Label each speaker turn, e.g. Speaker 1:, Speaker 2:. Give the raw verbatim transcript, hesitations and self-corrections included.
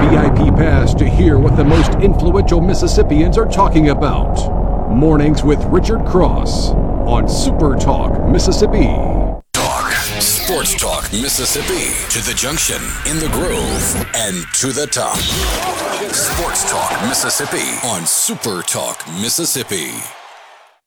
Speaker 1: V I P pass to hear what the most influential Mississippians are talking about. Mornings with Richard Cross on Super Talk Mississippi.
Speaker 2: Talk. Sports Talk Mississippi. To the junction, in the groove, and to the top. Sports Talk Mississippi on Super Talk Mississippi.